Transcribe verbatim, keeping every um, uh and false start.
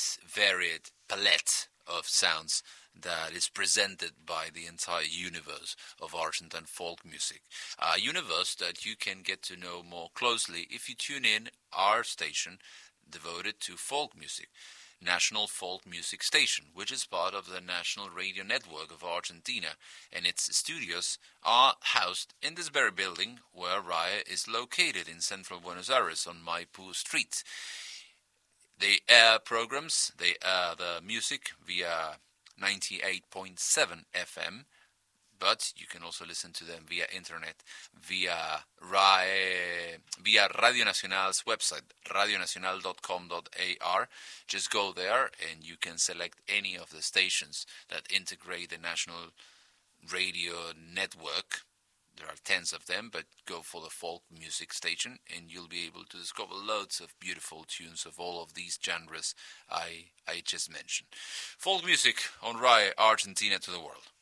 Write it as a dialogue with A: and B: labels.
A: this varied palette of sounds that is presented by the entire universe of Argentine folk music. A universe that you can get to know more closely if you tune in our station devoted to folk music, National Folk Music Station, which is part of the National Radio Network of Argentina, and its studios are housed in this very building where R A E is located in central Buenos Aires on Maipú Street. They air programs, they air the music via ninety-eight point seven F M, but you can also listen to them via internet, via R A E, via Radio Nacional's website, radio nacional dot com dot a r. Just go there and you can select any of the stations that integrate the National Radio Network. There are tens of them, but go for the folk music station and you'll be able to discover loads of beautiful tunes of all of these genres I, I just mentioned. Folk music on R A E, Argentina to the world.